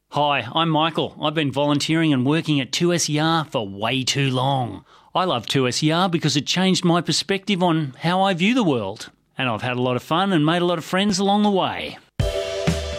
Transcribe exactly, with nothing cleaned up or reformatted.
Hi, I'm Michael. I've been volunteering and working at two S E R for way too long. I love two S E R because it changed my perspective on how I view the world. And I've had a lot of fun and made a lot of friends along the way.